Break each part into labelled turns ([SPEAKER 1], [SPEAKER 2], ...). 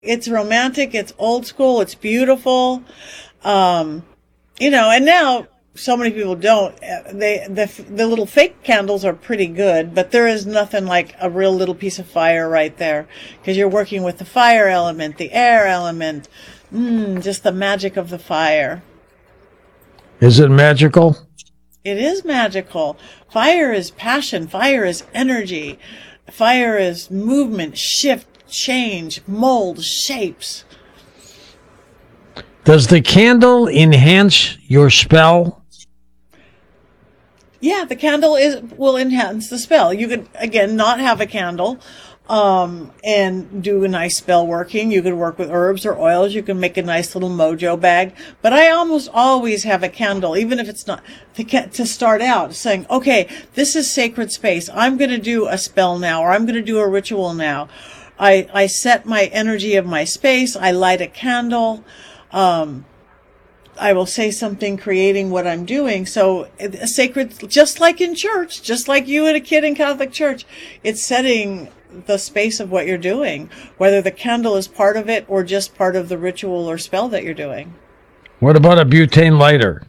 [SPEAKER 1] It's romantic. It's old school. It's beautiful. Um, and now so many people don't. The little fake candles are pretty good, but there is nothing like a real little piece of fire right there, because you're working with the fire element, the air element, just the magic of the fire.
[SPEAKER 2] Is it magical?
[SPEAKER 1] It is magical. Fire is passion. Fire is energy. Fire is movement, shift, change, mold, shapes.
[SPEAKER 2] Does the candle enhance your spell?
[SPEAKER 1] Yeah, the candle will enhance the spell. You could, again, not have a candle, and do a nice spell working. You could work with herbs or oils. You can make a nice little mojo bag. But I almost always have a candle, even if it's not, to start out saying, okay, this is sacred space. I'm going to do a spell now, or I'm going to do a ritual now. I set my energy of my space. I light a candle. I will say something creating what I'm doing. So a sacred, just like in church, just like you and a kid in Catholic church, it's setting the space of what you're doing, whether the candle is part of it or just part of the ritual or spell that you're doing.
[SPEAKER 2] What about a butane lighter?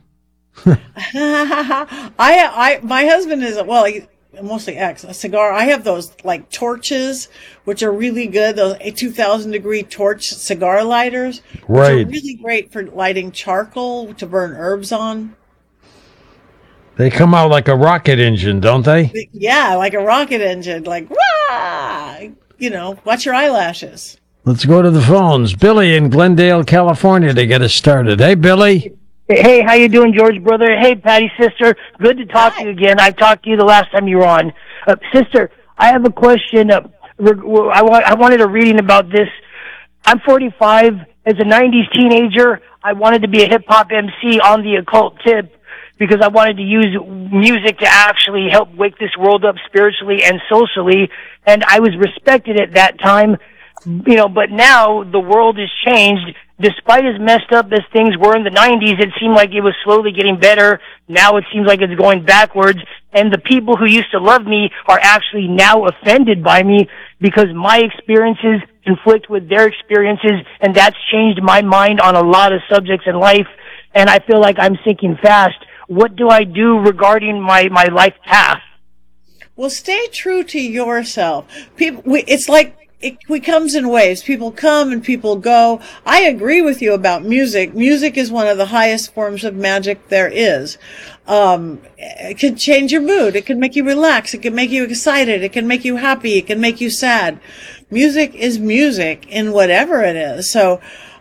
[SPEAKER 1] My husband is, well, mostly a cigar. I have those like torches, which are really good. Those 2,000-degree torch cigar lighters, which are really great for lighting charcoal to burn herbs on.
[SPEAKER 2] They come out like a rocket engine, don't they?
[SPEAKER 1] Yeah, like a rocket engine. Like, wah! Watch your eyelashes.
[SPEAKER 2] Let's go to the phones. Billy in Glendale, California, to get us started. Hey, Billy.
[SPEAKER 3] Hey, how you doing, George, brother? Hey, Patty, sister. Good to talk to you again. I talked to you the last time you were on. Sister, I have a question. I wanted a reading about this. I'm 45. As a 90s teenager, I wanted to be a hip-hop MC on the occult tip because I wanted to use music to actually help wake this world up spiritually and socially, and I was respected at that time. But now the world has changed. Despite as messed up as things were in the 90s, it seemed like it was slowly getting better. Now it seems like it's going backwards. And the people who used to love me are actually now offended by me because my experiences conflict with their experiences, and that's changed my mind on a lot of subjects in life. And I feel like I'm sinking fast. What do I do regarding my life path?
[SPEAKER 1] Well, stay true to yourself. It's like, it comes in waves. People come and people go. I agree with you about music. Music is one of the highest forms of magic there is. It can change your mood. It can make you relax. It can make you excited. It can make you happy. It can make you sad. Music is music in whatever it is. So,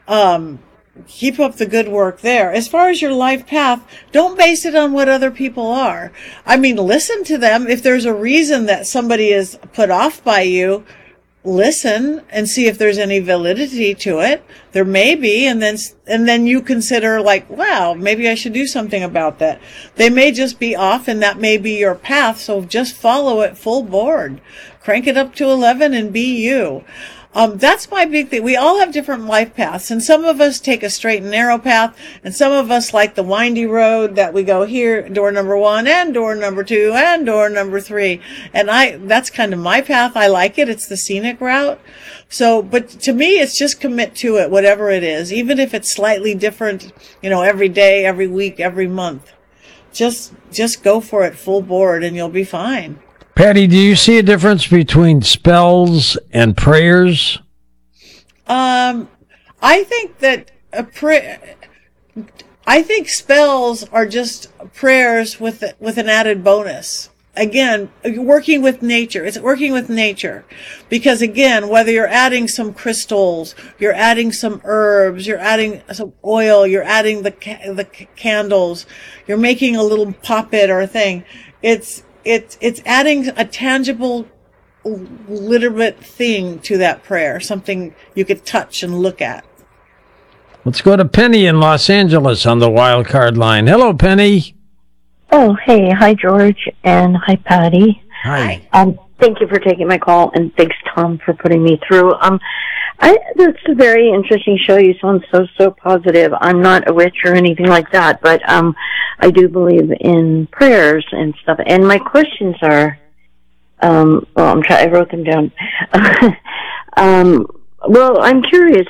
[SPEAKER 1] keep up the good work there. As far as your life path, don't base it on what other people are. I mean, listen to them. If there's a reason that somebody is put off by you, listen and see if there's any validity to it. There may be, and then you consider like, wow, maybe I should do something about that. They may just be off, and that may be your path, so just follow it full board. Crank it up to 11 and be you. That's my big thing. We all have different life paths, and some of us take a straight and narrow path, and some of us like the windy road that we go here, door number 1 and door number 2 and door number 3. And that's kind of my path. I like it. It's the scenic route. So, but to me, it's just commit to it, whatever it is, even if it's slightly different, every day, every week, every month. Just go for it full board and you'll be fine.
[SPEAKER 2] Patty, do you see a difference between spells and prayers?
[SPEAKER 1] I think that I think spells are just prayers with an added bonus. Again, working with nature. It's working with nature. Because again, whether you're adding some crystals, you're adding some herbs, you're adding some oil, you're adding the candles, you're making a little puppet or a thing. It's adding a tangible, legitimate thing to that prayer, something you could touch and look at.
[SPEAKER 2] Let's go to Penny in Los Angeles on the wild card line. Hello, Penny.
[SPEAKER 4] Oh, hey. Hi, George, and hi, Patty.
[SPEAKER 2] Hi.
[SPEAKER 4] Thank you for taking my call, and thanks, Tom, for putting me through. It's a very interesting show. You sound so positive. I'm not a witch or anything like that, but I do believe in prayers and stuff. And my questions are, I wrote them down. Well, I'm curious